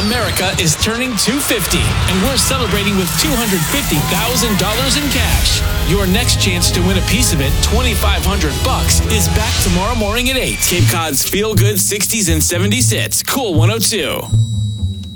America is turning 250, and we're celebrating with $250,000 in cash. Your next chance to win a piece of it, $2,500, is back tomorrow morning at 8. Cape Cod's Feel Good 60s and 70s hits. Cool 102.